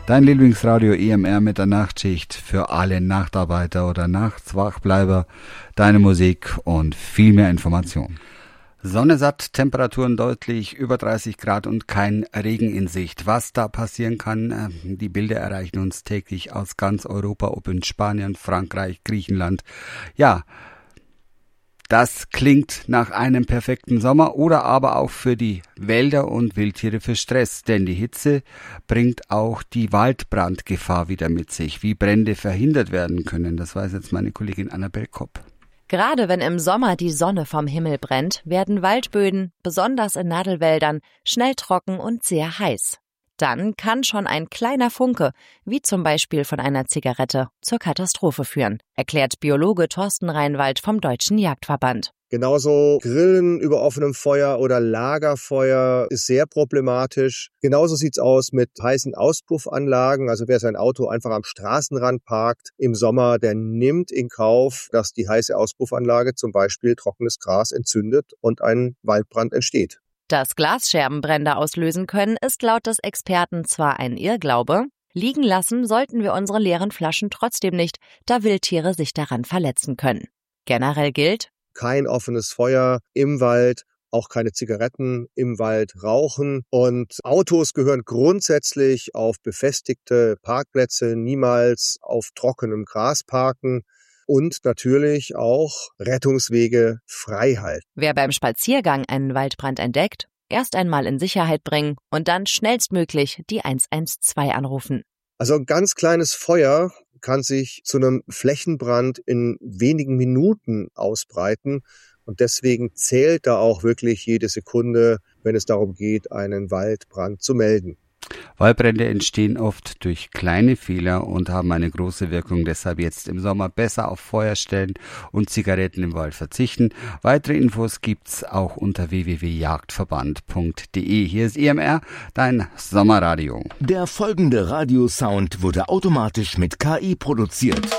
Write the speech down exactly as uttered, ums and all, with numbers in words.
Dein Lieblingsradio E M R mit der Nachtschicht für alle Nachtarbeiter oder Nachtswachbleiber. Deine Musik und viel mehr Information. Sonne satt, Temperaturen deutlich über dreißig Grad und kein Regen in Sicht. Was da passieren kann, die Bilder erreichen uns täglich aus ganz Europa, ob in Spanien, Frankreich, Griechenland. Ja, das klingt nach einem perfekten Sommer oder aber auch für die Wälder und Wildtiere für Stress, denn die Hitze bringt auch die Waldbrandgefahr wieder mit sich. Wie Brände verhindert werden können, das weiß jetzt meine Kollegin Annabel Kopp. Gerade wenn im Sommer die Sonne vom Himmel brennt, werden Waldböden, besonders in Nadelwäldern, schnell trocken und sehr heiß. Dann kann schon ein kleiner Funke, wie zum Beispiel von einer Zigarette, zur Katastrophe führen, erklärt Biologe Thorsten Reinwald vom Deutschen Jagdverband. Genauso Grillen über offenem Feuer oder Lagerfeuer ist sehr problematisch. Genauso sieht's aus mit heißen Auspuffanlagen. Also wer sein Auto einfach am Straßenrand parkt im Sommer, der nimmt in Kauf, dass die heiße Auspuffanlage zum Beispiel trockenes Gras entzündet und ein Waldbrand entsteht. Dass Glasscherbenbrände auslösen können, ist laut des Experten zwar ein Irrglaube. Liegen lassen sollten wir unsere leeren Flaschen trotzdem nicht, da Wildtiere sich daran verletzen können. Generell gilt: kein offenes Feuer im Wald, auch keine Zigaretten im Wald rauchen. Und Autos gehören grundsätzlich auf befestigte Parkplätze, niemals auf trockenem Gras parken. Und natürlich auch Rettungswege frei halten. Wer beim Spaziergang einen Waldbrand entdeckt, erst einmal in Sicherheit bringen und dann schnellstmöglich die eins eins zwei anrufen. Also ein ganz kleines Feuer kann sich zu einem Flächenbrand in wenigen Minuten ausbreiten. Und deswegen zählt da auch wirklich jede Sekunde, wenn es darum geht, einen Waldbrand zu melden. Waldbrände entstehen oft durch kleine Fehler und haben eine große Wirkung. Deshalb jetzt im Sommer besser auf Feuerstellen und Zigaretten im Wald verzichten. Weitere Infos gibt's auch unter w w w punkt jagdverband punkt d e. Hier ist E M R, dein Sommerradio. Der folgende Radiosound wurde automatisch mit K I produziert.